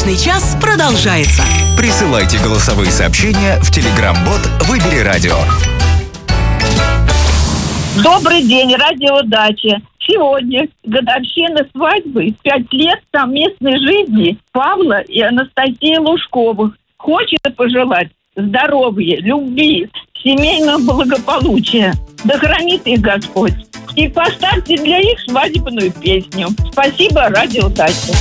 Брачный час продолжается. Присылайте голосовые сообщения в Telegram-бот «Выбери радио». Добрый день, радиодача. Сегодня годовщина свадьбы, 5 лет совместной жизни Павла и Анастасии Лужковых. Хочется пожелать здоровья, любви, семейного благополучия. Да хранит их Господь. И поставьте для их свадебную песню. Спасибо, радиодача.